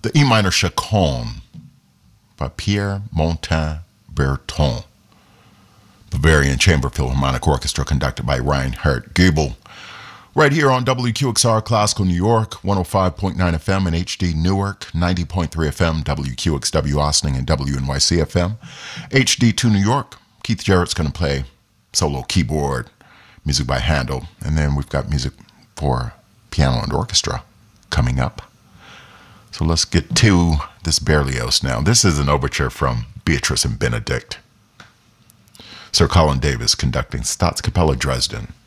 the E minor Chaconne by Pierre Montin Berton. Bavarian Chamber Philharmonic Orchestra conducted by Reinhard Goebel. Right here on WQXR Classical New York, 105.9 FM and HD Newark, 90.3 FM, WQXW Austin and WNYC FM. HD2 New York, Keith Jarrett's going to play solo keyboard, music by Handel, and then we've got music for piano and orchestra coming up. So let's get to this Berlioz now. This is an overture from Beatrice and Benedict. Sir Colin Davis conducting Staatskapelle Dresden.